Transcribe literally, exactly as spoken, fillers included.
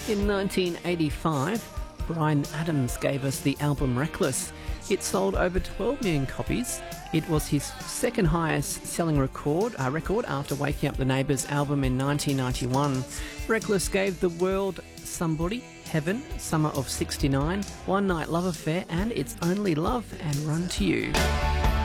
In nineteen eighty-five, Bryan Adams gave us the album Reckless. It sold over twelve million copies. It was his second highest selling record, uh, record after Waking Up the Neighbours album in nineteen ninety-one. Reckless gave the world Somebody, Heaven, Summer of sixty-nine, One Night Love Affair and It's Only Love and Run to You.